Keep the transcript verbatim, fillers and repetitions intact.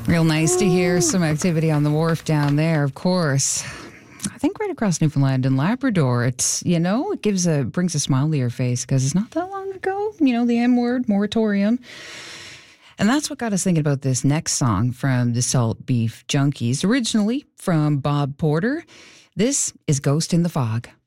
Real nice to hear some activity on the wharf down there, of course. I think right across Newfoundland and Labrador, it's, you know, it gives a, brings a smile to your face because it's not that long ago, you know, the M word, moratorium. And that's what got us thinking about this next song from the Salt Beef Junkies, originally from Bob Porter. This is Ghost in the Fog.